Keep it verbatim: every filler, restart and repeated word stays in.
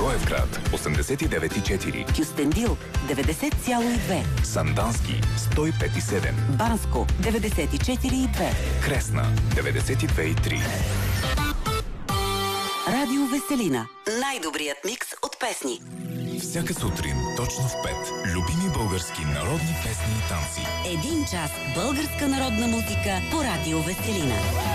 Благоевград осемдесет и девет и четири, Кюстендил деветдесет цяло и две, Сандански сто и пет и седем, Банско деветдесет и четири и две, Кресна деветдесет и две и три. Радио Веселина. Най-добрият микс от песни. Всяка сутрин, точно в пет, любими български народни песни и танци. Един час българска народна музика по Радио Веселина.